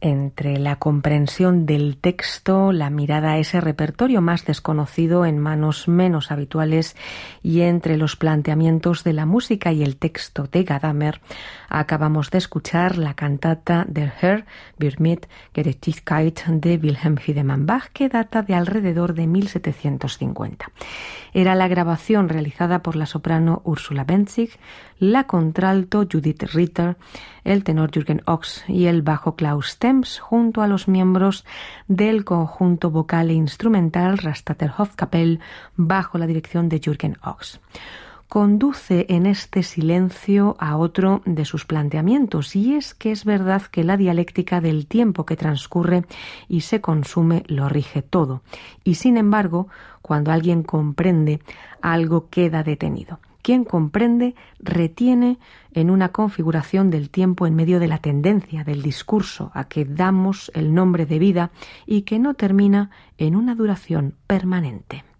Entre la comprensión del texto, la mirada a ese repertorio más desconocido en manos menos habituales y entre los planteamientos de la música y el texto de Gadamer, acabamos de escuchar la cantata Der Herr wird mit Gerechtigkeit de Wilhelm Friedemann Bach, que data de alrededor de 1750. Era la grabación realizada por la soprano Ursula Benzig, la contralto Judith Ritter, el tenor Jürgen Ochs y el bajo Klaus Temps, junto a los miembros del conjunto vocal e instrumental Rastatter Hofkapelle, bajo la dirección de Jürgen Ochs. Conduce en este silencio a otro de sus planteamientos, y es que es verdad que la dialéctica del tiempo que transcurre y se consume lo rige todo, y sin embargo, cuando alguien comprende, algo queda detenido. Quien comprende retiene en una configuración del tiempo en medio de la tendencia del discurso a que damos el nombre de vida y que no termina en una duración permanente.